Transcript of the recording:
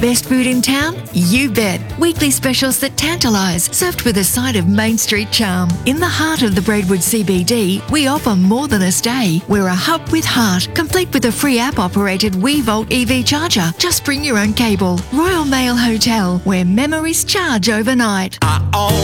best food in town? You bet. Weekly specials that tantalise, served with a side of Main Street charm. In the heart of the Braidwood CBD, we offer more than a stay. We're a hub with heart, complete with a free app-operated WeVolt EV charger. Just bring your own cable. Royal Mail Hotel, where memories charge overnight. I own